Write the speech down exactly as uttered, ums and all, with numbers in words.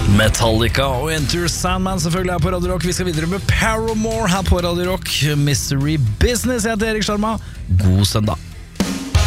Metallica og Enter Sandman selvfølgelig er på Radio Rock. Vi skal videre med Paramore her på Radio Rock. Mystery Business. Jeg heter Erik Sharma. God søndag.